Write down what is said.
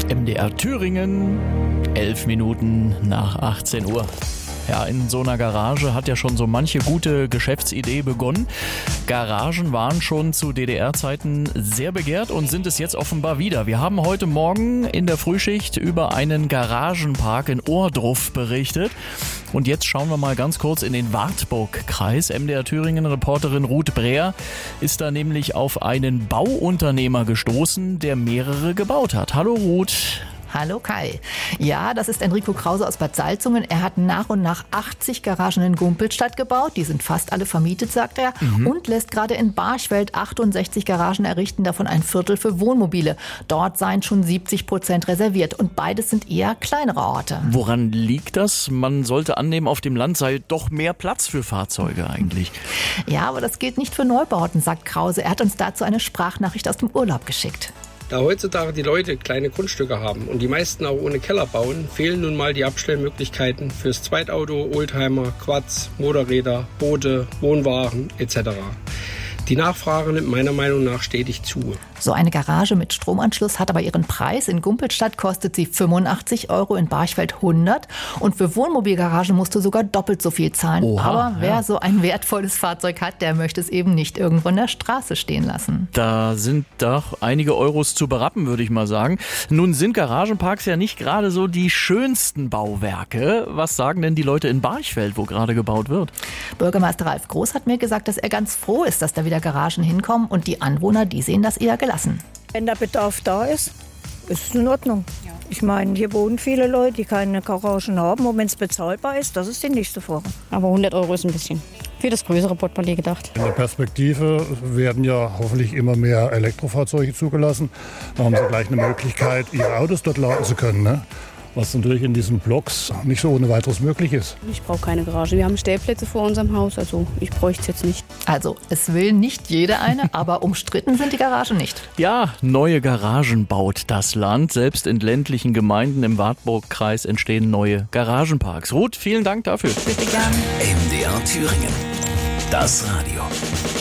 MDR Thüringen, 11 Minuten nach 18 Uhr. Ja, in so einer Garage hat ja schon so manche gute Geschäftsidee begonnen. Garagen waren schon zu DDR-Zeiten sehr begehrt und sind es jetzt offenbar wieder. Wir haben heute Morgen in der Frühschicht über einen Garagenpark in Ohrdruf berichtet. Und jetzt schauen wir mal ganz kurz in den Wartburg-Kreis. MDR Thüringen-Reporterin Ruth Breer ist da nämlich auf einen Bauunternehmer gestoßen, der mehrere gebaut hat. Hallo Ruth. Hallo Kai. Ja, das ist Enrico Krause aus Bad Salzungen. Er hat nach und nach 80 Garagen in Gumpelstadt gebaut. Die sind fast alle vermietet, sagt er. Und lässt gerade in Barchfeld 68 Garagen errichten, davon ein Viertel für Wohnmobile. Dort seien schon 70% reserviert. Und beides sind eher kleinere Orte. Woran liegt das? Man sollte annehmen, auf dem Land sei doch mehr Platz für Fahrzeuge eigentlich. Ja, aber das gilt nicht für Neubauten, sagt Krause. Er hat uns dazu eine Sprachnachricht aus dem Urlaub geschickt. Da heutzutage die Leute kleine Grundstücke haben und die meisten auch ohne Keller bauen, fehlen nun mal die Abstellmöglichkeiten fürs Zweitauto, Oldtimer, Quads, Motorräder, Boote, Wohnwagen etc. Die Nachfrage nimmt meiner Meinung nach stetig zu. So eine Garage mit Stromanschluss hat aber ihren Preis. In Gumpelstadt kostet sie 85 €, in Barchfeld 100. Und für Wohnmobilgaragen musst du sogar doppelt so viel zahlen. Oha, aber wer so ein wertvolles Fahrzeug hat, der möchte es eben nicht irgendwo in der Straße stehen lassen. Da sind doch einige Euros zu berappen, würde ich mal sagen. Nun sind Garagenparks ja nicht gerade so die schönsten Bauwerke. Was sagen denn die Leute in Barchfeld, wo gerade gebaut wird? Bürgermeister Ralf Groß hat mir gesagt, dass er ganz froh ist, dass da wieder Garagen hinkommen. Und die Anwohner, die sehen das eher gelassen. Wenn der Bedarf da ist, ist es in Ordnung. Ich meine, hier wohnen viele Leute, die keine Garagen haben. Und wenn es bezahlbar ist, das ist die nächste Frage. Aber 100 € ist ein bisschen für das größere Portemonnaie gedacht. In der Perspektive werden ja hoffentlich immer mehr Elektrofahrzeuge zugelassen. Da haben sie gleich eine Möglichkeit, ihre Autos dort laden zu können, ne? Was natürlich in diesen Blocks nicht so ohne weiteres möglich ist. Ich brauche keine Garage. Wir haben Stellplätze vor unserem Haus, also ich bräuchte es jetzt nicht. Also, es will nicht jeder eine, aber umstritten sind die Garagen nicht. Ja, neue Garagen baut das Land. Selbst in ländlichen Gemeinden im Wartburg-Kreis entstehen neue Garagenparks. Ruth, vielen Dank dafür. Bitte gern. MDR Thüringen. Das Radio.